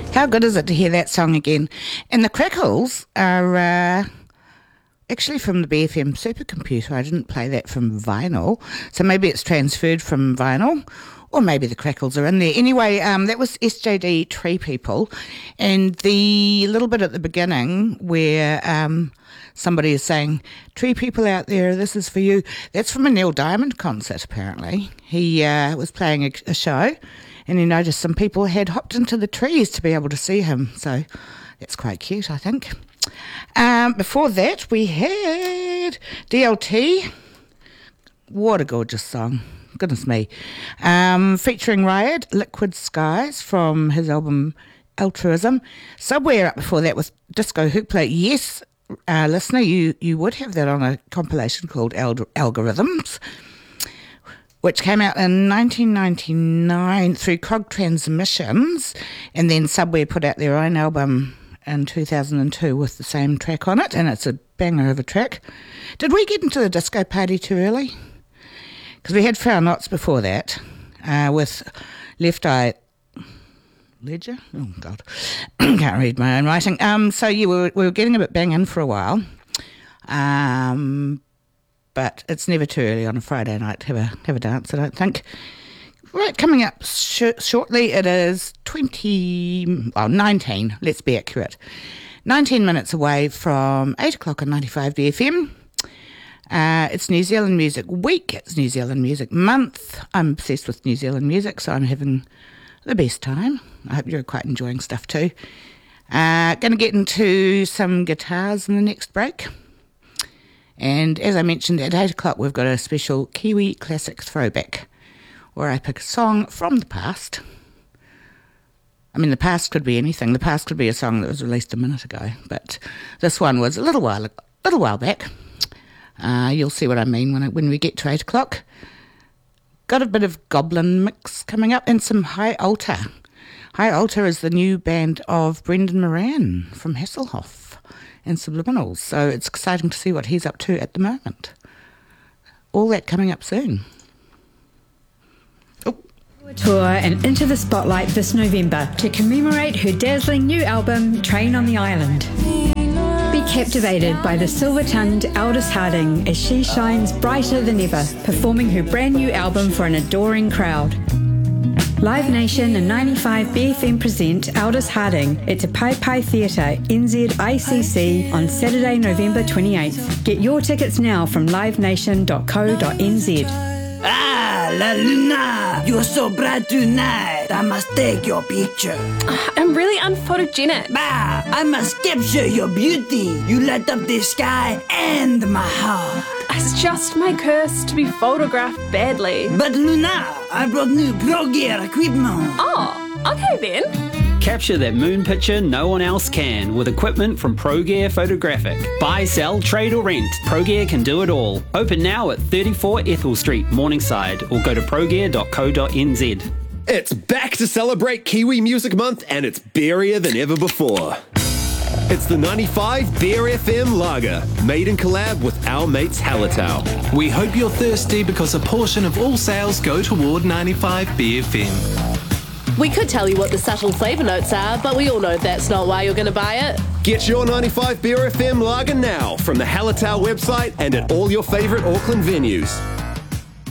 How good is it to hear that song again? And the crackles are actually from the BFM supercomputer. I didn't play that from vinyl, so maybe it's transferred from vinyl, or maybe the crackles are in there. Anyway, that was SJD Tree People, and the little bit at the beginning where somebody is saying, "Tree people out there, this is for you," that's from a Neil Diamond concert, apparently. He was playing a show, and he noticed some people had hopped into the trees to be able to see him, so that's quite cute, I think. Before that, we had DLT. What a gorgeous song. Goodness me. Featuring Riot, Liquid Skies from his album Altruism. Subway up before that with Disco Hoopla. Yes, listener, you would have that on a compilation called Algorithms, which came out in 1999 through Cog Transmissions, and then Subway put out their own album in 2002 with the same track on it, and it's a banger of a track. Did we get into the disco party too early? Because we had Frau Knots before that with Left Eye Ledger. Oh, God. Can't read my own writing. So, yeah, we were getting a bit bang in for a while. But it's never too early on a Friday night to have a dance, I don't think. Right, coming up shortly, it is 19, let's be accurate. 19 minutes away from 8 o'clock on 95 BFM. It's New Zealand Music Week. It's New Zealand Music Month. I'm obsessed with New Zealand music, so I'm having the best time. I hope you're quite enjoying stuff too. Going to get into some guitars in the next break. And as I mentioned, at 8 o'clock we've got a special Kiwi Classic Throwback, where I pick a song from the past. I mean, the past could be anything. The past could be a song that was released a minute ago, but this one was a little while back. You'll see what I mean when we get to 8 o'clock. Got a bit of Goblin mix coming up and some High Altar. High Altar is the new band of Brendan Moran from Hasselhoff and Subliminals, so it's exciting to see what he's up to at the moment. All that coming up soon. Tour and Into the Spotlight this November to commemorate her dazzling new album, Train on the Island. Be captivated by the silver-tongued Aldous Harding as she shines brighter than ever, performing her brand new album for an adoring crowd. Live Nation and 95 BFM present Aldous Harding at Te Pai Pai Theatre, NZICC on Saturday, November 28th. Get your tickets now from livenation.co.nz. Ah, La Luna, you're so bright tonight. I must take your picture. I'm really unphotogenic. Bah, I must capture your beauty. You light up the sky and my heart. It's just my curse to be photographed badly. But Luna, I brought new Pro Gear equipment. Oh, okay then. Capture that moon picture no one else can with equipment from ProGear Photographic. Buy, sell, trade or rent. ProGear can do it all. Open now at 34 Ethel Street, Morningside, or go to progear.co.nz. It's back to celebrate Kiwi Music Month, and it's beerier than ever before. It's the 95 Beer FM Lager, made in collab with our mates Hallertau. We hope you're thirsty because a portion of all sales go toward 95 BFM. We could tell you what the subtle flavour notes are, but we all know that's not why you're going to buy it. Get your 95 Beer FM Lager now from the Hallertau website and at all your favourite Auckland venues.